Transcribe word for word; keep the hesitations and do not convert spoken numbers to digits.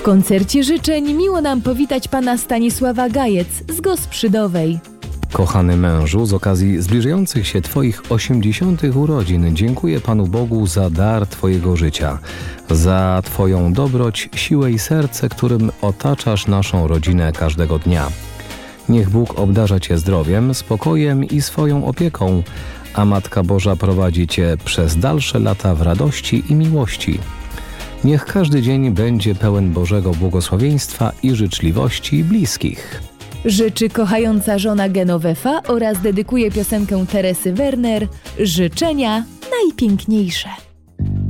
koncercie życzeń miło nam powitać pana Stanisława Gajec z Gosprzydowej. Kochany mężu, z okazji zbliżających się Twoich osiemdziesiątych urodzin dziękuję Panu Bogu za dar Twojego życia, za Twoją dobroć, siłę i serce, którym otaczasz naszą rodzinę każdego dnia. Niech Bóg obdarza Cię zdrowiem, spokojem i swoją opieką, a Matka Boża prowadzi Cię przez dalsze lata w radości i miłości. Niech każdy dzień będzie pełen Bożego błogosławieństwa i życzliwości bliskich. Życzy kochająca żona Genovefa oraz dedykuje piosenkę Teresy Werner. Życzenia najpiękniejsze.